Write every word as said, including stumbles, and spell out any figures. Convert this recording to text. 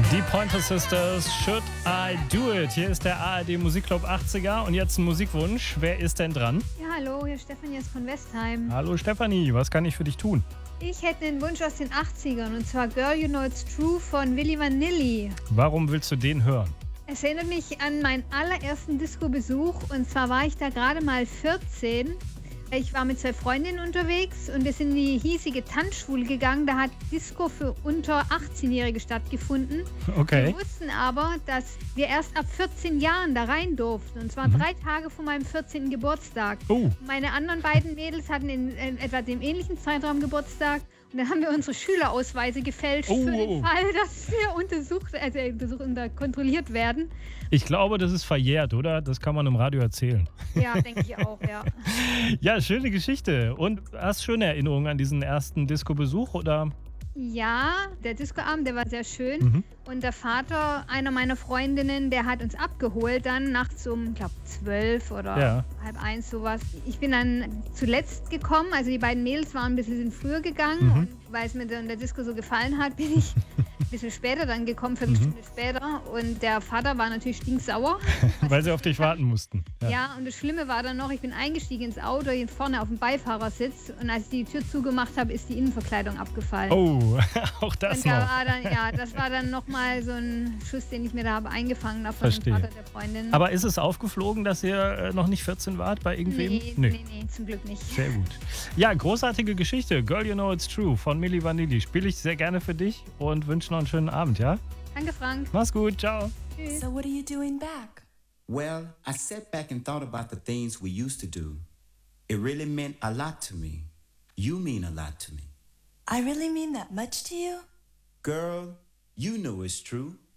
Die Pointer Sisters, Should I Do It? Hier ist der A R D Musikclub achtziger und jetzt ein Musikwunsch. Wer ist denn dran? Ja, hallo, hier ist Stefanie jetzt von Westheim. Hallo Stefanie, was kann ich für dich tun? Ich hätte einen Wunsch aus den achtzigern und zwar Girl You Know It's True von Milli Vanilli. Warum willst du den hören? Es erinnert mich an meinen allerersten Disco-Besuch und zwar war ich da gerade mal vierzehn. Ich war mit zwei Freundinnen unterwegs und wir sind in die hiesige Tanzschule gegangen. Da hat Disco für unter achtzehnjährige stattgefunden. Okay. Wir wussten aber, dass wir erst ab vierzehn Jahren da rein durften. Und zwar mhm. drei Tage vor meinem vierzehnten Geburtstag. Oh. Meine anderen beiden Mädels hatten in, in etwa dem ähnlichen Zeitraum Geburtstag. Und dann haben wir unsere Schülerausweise gefälscht oh. für den Fall, dass wir untersucht, also untersucht und kontrolliert werden. Ich glaube, das ist verjährt, oder? Das kann man im Radio erzählen. Ja, denke ich auch, ja. Ja, schöne Geschichte. Und hast schöne Erinnerungen an diesen ersten Disco-Besuch, oder? Ja, der Discoabend, der war sehr schön. Mhm. Und der Vater einer meiner Freundinnen, der hat uns abgeholt dann nachts um, ich glaube, zwölf oder ja. halb eins, sowas. Ich bin dann zuletzt gekommen, also die beiden Mädels waren ein bisschen früher gegangen. Mhm. Und weil es mir dann der Disco so gefallen hat, bin ich ein bisschen später dann gekommen, Viertelstunde mhm. später. Und der Vater war natürlich stinksauer. Weil sie auf dich warten mussten. Ja. ja, und das Schlimme war dann noch, ich bin eingestiegen ins Auto, hier vorne auf dem Beifahrersitz. Und als ich die Tür zugemacht habe, ist die Innenverkleidung abgefallen. Oh, auch das und da noch. war dann, ja, das war dann nochmal so ein Schuss, den ich mir da habe eingefangen habe von Verstehe. dem Vater der Freundin. Aber ist es aufgeflogen, dass ihr äh, noch nicht vierzehn wart bei irgendwem? Nee, nee, nee, nee, zum Glück nicht. Sehr gut. Ja, großartige Geschichte. Girl You Know It's True von Milli Vanilli. Spiele ich sehr gerne für dich und wünsche noch einen schönen Abend, ja? Danke, Frank. Mach's gut, ciao. Tschüss. So what are you doing back? Well, I sat back and thought about the things we used to do. It really meant a lot to me. You mean a lot to me. I really mean that much to you? Girl, you know it's true.